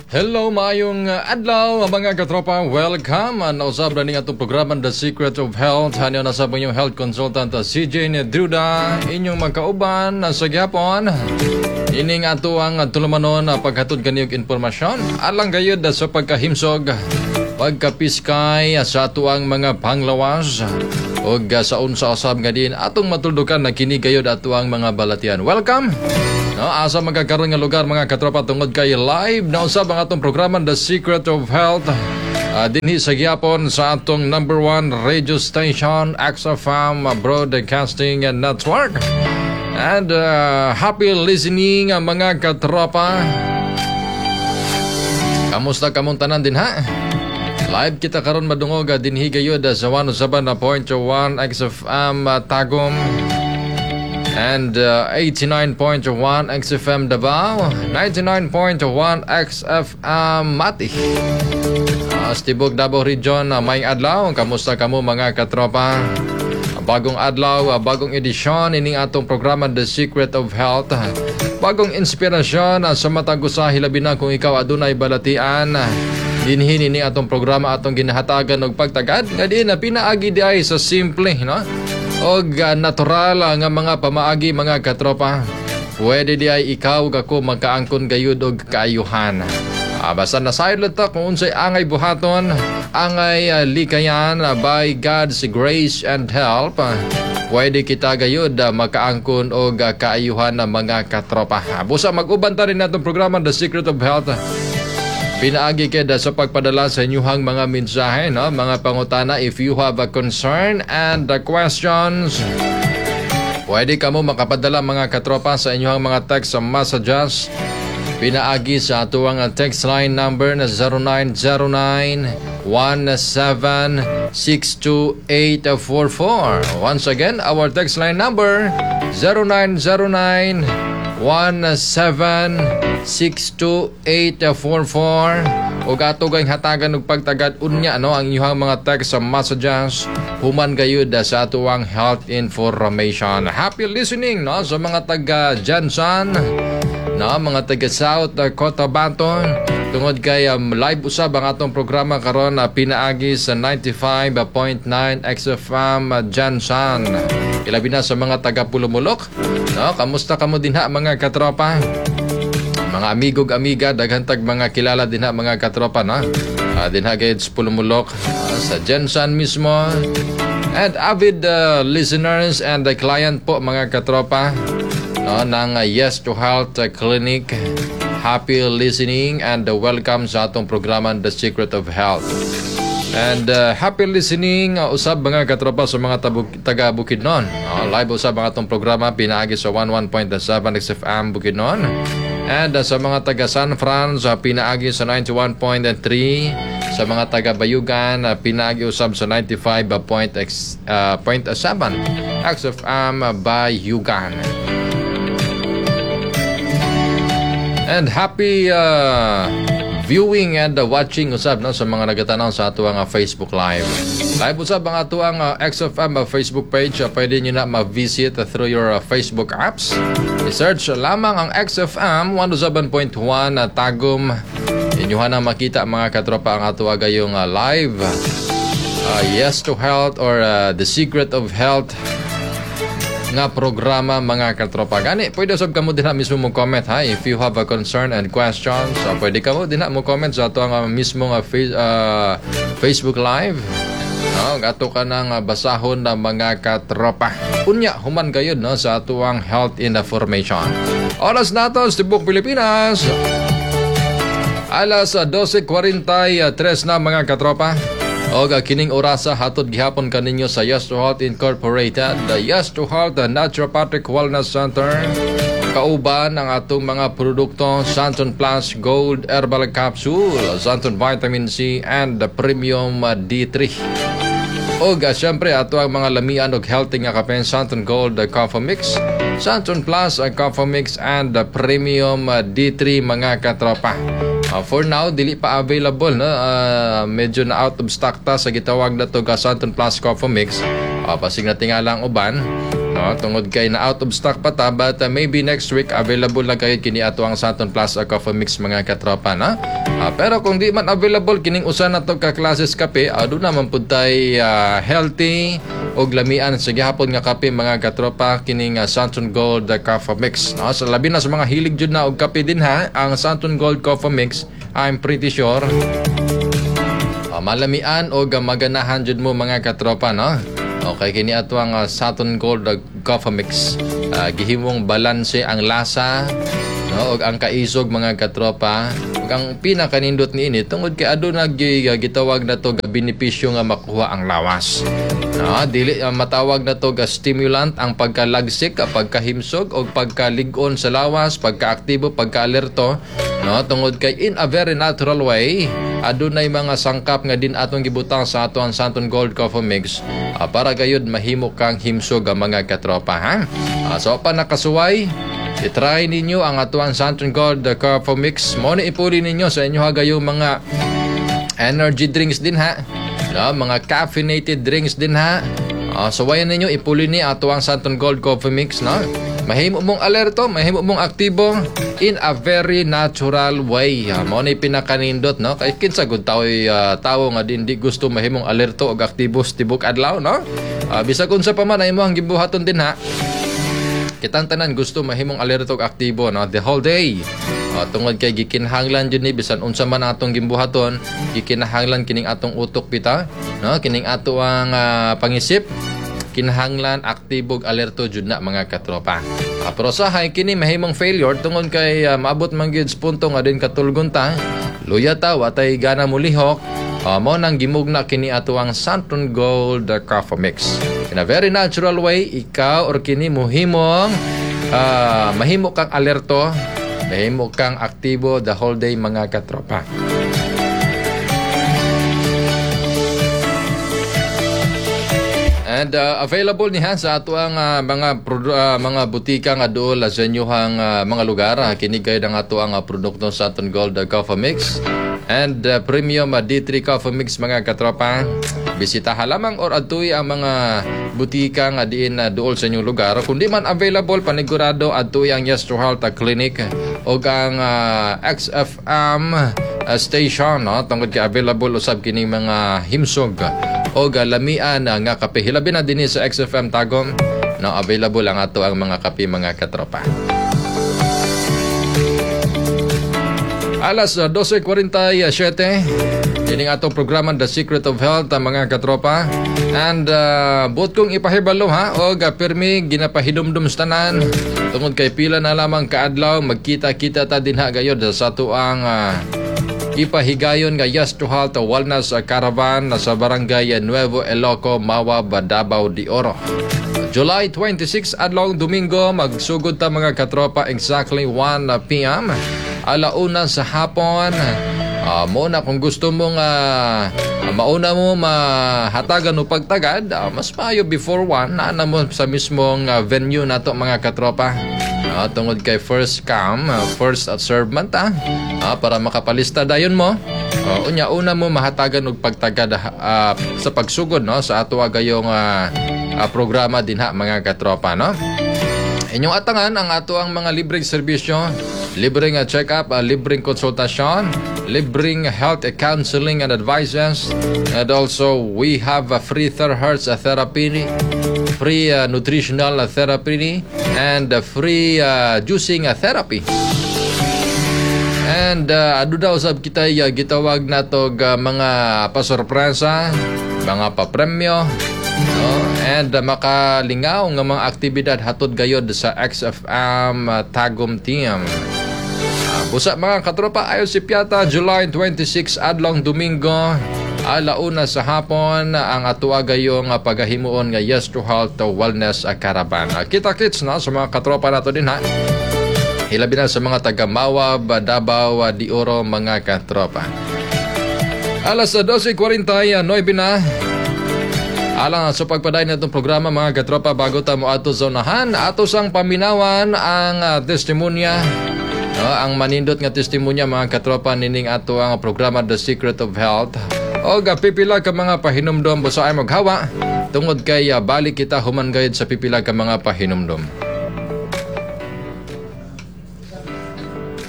Hello, maayong adlaw mga katropa. Welcome. Nausab na ning atong programa The Secret of Health. Hanyo na sa inyong health consultant CJ Nedruda, inyong magkauban sa gyapon. Ining ato ang tulumanon paghatod kaniyog impormasyon alang gayud sa pagkahimsog, pagkapiskay sa ato ang mga panglawas ug sa unsa usab nga din atong matuldukan na kini gayud ato ang mga balatian. Welcome. No, asa magkakaroon nga lugar mga katropa tungod kay live na usab ang atong programa The Secret of Health dinhi sa gyapon sa atong number 1 radio station XFM Broadcasting Network. And happy listening mga katropa. Kamusta kamong tanan din ha? Live kita karon madungog dinhi gayud sa 107.1 XFM Tagum and 89.1 XFM Davao, 99.1 XFM Mati. Stibog Davao Region, may adlaw. Kamusta kamo mga katropa? Bagong adlaw, bagong edisyon ining atong programa The Secret of Health. Bagong inspirasyon sa matag usahay labi na kung ikaw adunay balatian. Dinhi ni atong programa atong ginahatagan og pagtagad nga di na pinaagi di ay sa simple, no? Og natural nga mga pamaagi mga katropa. Pwede di ay ikaw ako magkaangkon gayud og kaayuhan. Basta nasayod ta kung unsay angay buhaton, angay likayan by God's grace and help. Pwede kita gayud makaangkon og kaayuhan mga katropa. Busa mag-uban ta rin natong programa The Secret of Health. Pinaagi kada sa pagpadala sa inyong mga mensahe, no? Mga pangutana, if you have a concern and the questions, pwede ka mo makapadala mga katropa sa inyong mga text messages. Pinaagi sa atuang text line number na 0909-1762-844. Once again, our text line number 0909-1762-844. O gatugay hatagan og pagtagad unya no ang inyong mga text messages human gayud sa atuang health information. Happy listening no sa mga taga Jansan, no mga taga South Cotabato. Tungod kay live usab ang atong programa karon pinaagi sa 95.9 XFM Jansan. Ilabi na sa mga taga Pulumulok, no? Kamusta kamo dinha mga katropa? Mga amigog amiga daghan tag mga kilala dinha mga katropa, no? Dinha gayud sa Pulumulok, sa Jansan mismo. And avid listeners and client po mga katropa, no, ng Yes to Health Clinic. Happy listening and welcome sa atong programa The Secret of Health. And happy listening usab mga katropa sa mga taga Bukidnon. Live usab ang atong programa pinaagi sa 11.7 XFM Bukidnon. And sa mga taga San Fran pinaagi sa 91.3. Sa mga taga Bayugan pinaagi usab sa 95.7 XFM Bayugan. And happy viewing and watching usab no sa mga nagatanaw sa ato ang Facebook Live. Live usab ang ato ang XFM Facebook page. Pwede nyo na ma-visit through your Facebook apps. I-search lamang ang XFM 107.1 Tagum. Inyuhan na makita mga katropa ang ato agayong live Yes to Health or The Secret of Health nga programa mga katropa. Gani, pwede usab kamo dinha mismo mo comment ha if you have a concern and questions. So pwede kamo dinha mo comment sa ato ang mismo Facebook Live. No, gato ka nang basahon na mga katropa. Unya human gayud no sa ato ang health information. Oras nato sa tibuok Pilipinas. Alas 12:43 na mga katropa. O kining orasa hatod gihapon kaninyo sa Yes to Health Incorporated, the Yes to Health Naturopathic Wellness Center. Kauban ang atong mga produkto Santon Plus Gold Herbal Capsule, Santon Vitamin C and the Premium D3. O syempre ato ang mga lamian og healthy nga kape Santon Gold Coffee Mix, Santon Plus Coffee Mix and the Premium D3 mga katropa. For now, dili pa available, no? Medyo na out of stock ta sa gitawag na to Santon Plus Coffee Mix. Pasig na tingalang uban. Tungod kay na out of stock pa ta, but maybe next week available na kayo kini ato ang Saturn Plus Coffee Mix mga katropa na. Pero kung di man available kining usa na to ka klases kape, ado naman pud tay healthy og lamian sa gihapon nga kape mga katropa kining Saturn Gold Coffee Mix. Sa labi na sa mga hilig jud na og kape din ha, ang Saturn Gold Coffee Mix, I'm pretty sure malamian o maganahan jud mo mga katropa, no? Okay, kini ato ang Saturn Gold Coffee Mix. Gihimong balanse ang lasa, no? Og ang kaisog mga katropa. Ug ang pinakanindot niini tungod kay aduna gitawag na to benepisyo nga makuha ang lawas. No, dili matawag na to stimulant ang pagkalagsik, pagkahimsog o pagkalig-on sa lawas, pagkaaktibo, pagkaalerto, no? Tungod kay in a very natural way adunay mga sangkap nga din atong gibutang sa ato ang Saturn Gold Coffee Mix para gayud mahimo kang himsog ang mga katropa, ha? So pa nakasuway, i-try ninyo ang ato ang Saturn Gold Coffee Mix. Mo ni ipuli ninyo sa inyo hagayo mga energy drinks din, ha? No, mga caffeinated drinks din, ha? Suwayan ninyo ipuli ni ato ang Saturn Gold Coffee Mix, no? Mahimo mong alerto, mahimo mong aktibo in a very natural way. Mo ni pinakanindot, no? Kay kinsa gud tawo nga din di gusto mahimong alerto og aktibo tibok adlaw, no? Bisag unsa pa man ay mo ang gibuhaton din, ha? Kitang tanan gusto mahimong alerto og aktibo, no? The whole day. Tungod kay gikinahanglan jud ni bisan unsa man atong gimbuhaton, gikinahanglan kining atong utok bita, no? Kining ato ang pangisip kinahanglan aktibog alerto jud na mga katropa. Pero sahay kini mahimong failure tungod kay maabot man gyud sa punto nga din katulgon ta, luya ta watay gana mulihok. Mo nang gimugna kini ato ang Saturn Gold Coffee Mix. In a very natural way, ikaw or kini mohimong mahimo kang alerto, mahimo kang aktibo the whole day mga katropa. And available niya sa ato ang mga butika nga dool sa inyohang mga lugar. Kini gayud ang ato ang produkto sa Saturn Gold Coffee Mix and premium D3 Coffee Mix mga katropa. Bisitaha lamang or adtoy ang mga butika nga diin dool sa inyong lugar. Kundi man available, panigurado adtoy ang Yes to Health Clinic o ang XFM station, no? Tungod kay available usab kining mga himsog o lamian nga kape. Hilabi na din sa XFM Tagum, no? Available ang ato ang mga kape mga katropa. Alas 12:47 kining atong programa The Secret of Health mga katropa. And buot kong ipahibalo, ha, o pirmi ginapahidumdum sa tanan tungod kay pila na lamang kaadlaw magkita-kita ta din ha gayod sa ato ang ipahigayon nga Yes to Health Wellness Caravan sa Barangay Nuevo Eloco, Mawa, Davao de Oro. July 26 adlaw Domingo, magsugod ta mga katropa exactly 1 p.m. alauna sa hapon. Muna kung gusto mong mauna mo mahatagan o pagtagad, mas maayo before 1 na mo sa mismong venue na to mga katropa. Tungod kay first come, first serve man ta, para makapalista dayon mo. Una mo mahatagan og pagtagad sa pagsugod, no, sa ato gayong programa din ha mga katropa, no. Inyong atangan ang ato ang mga libreng serbisyo, libreng check-up, libreng konsultasyon, libreng health counseling and advices, and also we have a free terahertz therapy, free nutritional therapy, and free juicing therapy. And adu daw sab kita gitawag natog mga pasorpresa, mga papremyo, no? And makalingaw nga mga aktibidad hatod gayod sa XFM Tagum team. Busa mga katropa, ayon si Piata, July 26 adlaw Domingo, alauna sa hapon ang atua gayong pagahimuon nga Yes to Health Wellness Caravan. Kita-kits na sa mga katropa nato din, ha. Hilabi na sa mga taga Mawa, Davao de Oro mga katropa. Alas 12:49 na. Alang sa pagpaday na itong programa mga katropa, bago ta mo ato sa unahan, ato sang paminawan ang testimonya, ang manindot nga testimonya mga katropa nining ato ang programa The Secret of Health. O pipila ka mga pahinumdom busa ay maghawa tungod kay balik kita human gayud sa pipila ka mga pahinumdom.